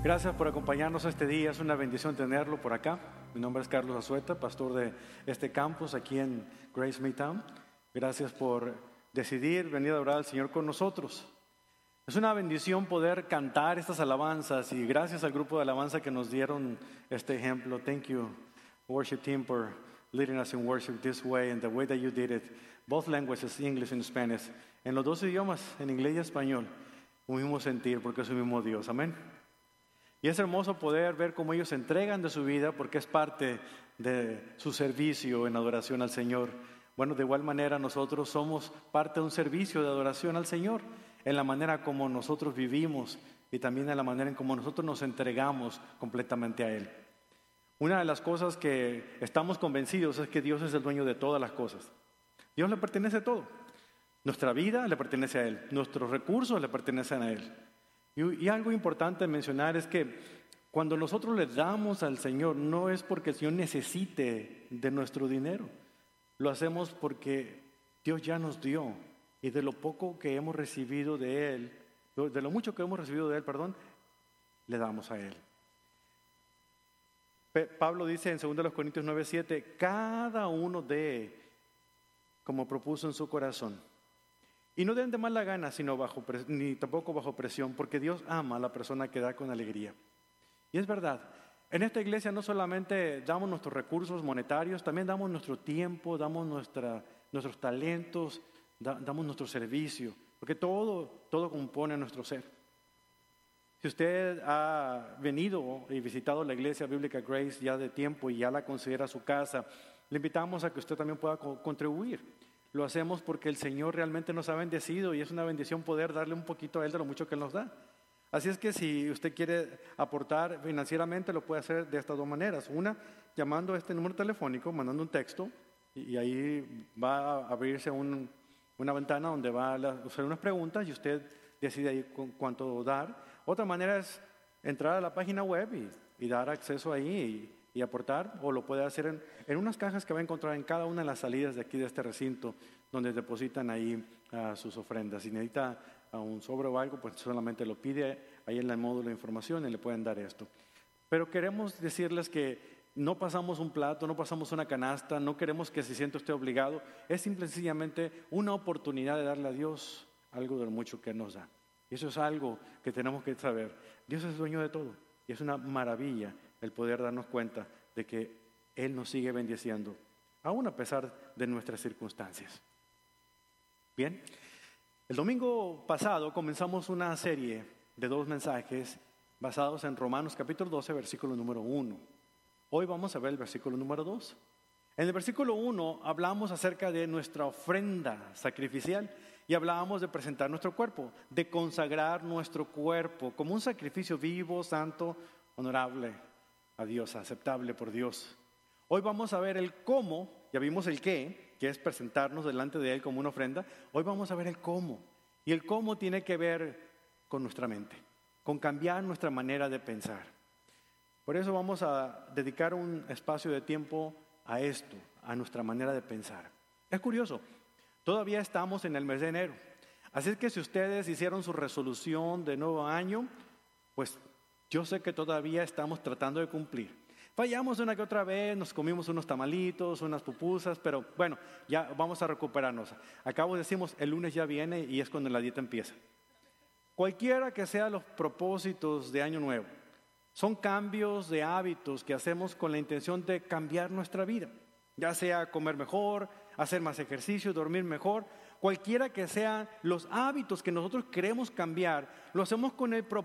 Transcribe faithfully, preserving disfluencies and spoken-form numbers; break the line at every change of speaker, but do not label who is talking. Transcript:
Gracias por acompañarnos este día, es una bendición tenerlo por acá. Mi nombre es Carlos Azueta, pastor de este campus aquí en Grace Midtown. Gracias por decidir venir a adorar al Señor con nosotros. Es una bendición poder cantar estas alabanzas y gracias al grupo de alabanza que nos dieron este ejemplo. Thank you, worship team, for leading us in worship this way and the way that you did it. Both languages, English and Spanish. En los dos idiomas, en inglés y español, un mismo sentir porque es un mismo Dios. Amén. Y es hermoso poder ver cómo ellos se entregan de su vida porque es parte de su servicio en adoración al Señor. Bueno, de igual manera nosotros somos parte de un servicio de adoración al Señor en la manera como nosotros vivimos y también en la manera en como nosotros nos entregamos completamente a Él. Una de las cosas que estamos convencidos es que Dios es el dueño de todas las cosas. Dios le pertenece a todo. Nuestra vida le pertenece a Él, nuestros recursos le pertenecen a Él. Y, y algo importante mencionar es que cuando nosotros le damos al Señor, no es porque el Señor necesite de nuestro dinero. Lo hacemos porque Dios ya nos dio. Y de lo poco que hemos recibido de Él, de lo mucho que hemos recibido de Él, perdón, le damos a Él. Pablo dice en segundo Corintios nueve siete, cada uno dé como propuso en su corazón. Y no den de mala gana, sino bajo pres- ni tampoco bajo presión, porque Dios ama a la persona que da con alegría. Y es verdad, en esta iglesia no solamente damos nuestros recursos monetarios, también damos nuestro tiempo, damos nuestra, nuestros talentos, da, damos nuestro servicio, porque todo, todo compone nuestro ser. Si usted ha venido y visitado la iglesia bíblica Grace ya de tiempo y ya la considera su casa, le invitamos a que usted también pueda co- contribuir. Lo hacemos porque el Señor realmente nos ha bendecido y es una bendición poder darle un poquito a Él de lo mucho que Él nos da. Así es que si usted quiere aportar financieramente, lo puede hacer de estas dos maneras. Una, llamando a este número telefónico, mandando un texto y ahí va a abrirse un, una ventana donde va a hacer unas preguntas y usted decide ahí cu- cuánto dar. Otra manera es entrar a la página web y, y dar acceso ahí y, y aportar, o lo puede hacer en, en unas cajas que va a encontrar en cada una de las salidas de aquí de este recinto, donde depositan ahí uh, sus ofrendas. Si necesita uh, un sobre o algo, pues solamente lo pide ahí en el módulo de información y le pueden dar esto. Pero queremos decirles que no pasamos un plato, no pasamos una canasta, no queremos que se sienta usted obligado, es simple y sencillamente una oportunidad de darle a Dios algo de lo mucho que nos da. Y eso es algo que tenemos que saber. Dios es dueño de todo y es una maravilla el poder darnos cuenta de que Él nos sigue bendiciendo, aún a pesar de nuestras circunstancias. Bien, el domingo pasado comenzamos una serie de dos mensajes basados en Romanos capítulo doce, versículo número uno. Hoy vamos a ver el versículo número dos. En el versículo uno hablamos acerca de nuestra ofrenda sacrificial y hablábamos de presentar nuestro cuerpo, de consagrar nuestro cuerpo como un sacrificio vivo, santo, honorable a Dios, aceptable por Dios. Hoy vamos a ver el cómo, ya vimos el qué, que es presentarnos delante de Él como una ofrenda. Hoy vamos a ver el cómo. Y el cómo tiene que ver con nuestra mente, con cambiar nuestra manera de pensar. Por eso vamos a dedicar un espacio de tiempo a esto, a nuestra manera de pensar. Es curioso, todavía estamos en el mes de enero. Así es que si ustedes hicieron su resolución de nuevo año, pues yo sé que todavía estamos tratando de cumplir. Fallamos una que otra vez, nos comimos unos tamalitos, unas pupusas, pero bueno, ya vamos a recuperarnos. Acabo decimos, el lunes ya viene y es cuando la dieta empieza. Cualquiera que sean los propósitos de año nuevo, son cambios de hábitos que hacemos con la intención de cambiar nuestra vida. Ya sea comer mejor, hacer más ejercicio, dormir mejor. Cualquiera que sean los hábitos que nosotros queremos cambiar, lo hacemos con el propósito